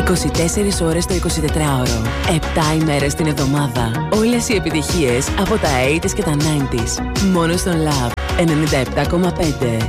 24 ώρες το 24ωρο. 7 ημέρες την εβδομάδα. Όλες οι επιτυχίες από τα 80s και τα 90s. Μόνο στον Love 97,5.